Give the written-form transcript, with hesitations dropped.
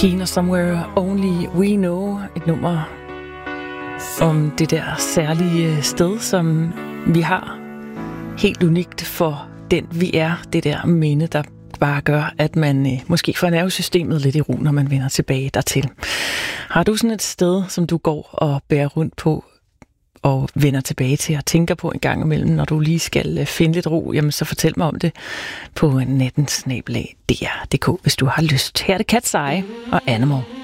Keen og Somewhere Only We Know, et nummer om det der særlige sted, som vi har. Helt unikt for den vi er, det der minde, der bare gør, at man måske får nervesystemet lidt i ro, når man vender tilbage dertil. Har du sådan et sted, som du går og bærer rundt på, og vender tilbage til og tænker på en gang imellem, når du lige skal finde lidt ro, jamen så fortæl mig om det på nattensnabelag.dr.dk, hvis du har lyst. Her er det Cat's Eye og Animal.